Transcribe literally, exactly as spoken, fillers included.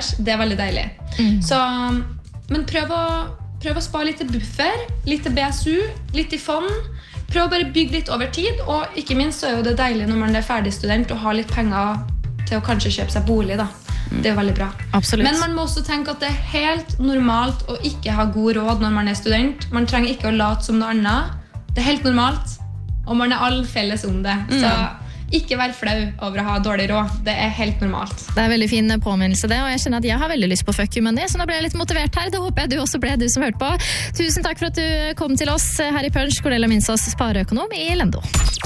ellers, det er veldig deilig. Mm. Så, men prøv å, prøv å spare litt til buffer, litt til B S U, litt i fond. Prøv å bare bygge litt over tid, og ikke minst så er jo det deilig når man er ferdig student og har litt penger til å kanskje kjøpe seg bolig da. Det er veldig bra. Absolutt. Men man må også tenke at det er helt normalt å ikke ha god råd når man er student. Man trenger ikke å late som noe annet. Det er helt normalt, og man er all felles om det. Mm. Så ikke vær flau over å ha dårlig råd. Det er helt normalt. Det er veldig fin påminnelse det, og jeg kjenner at jeg har veldig lyst på fuck you money, så nå ble jeg litt motivert her. Det håper jeg du også ble, du som hørte på. Tusen takk for at du kom til oss her i Punch, Cordelia Minsås, spareøkonom i Lendo.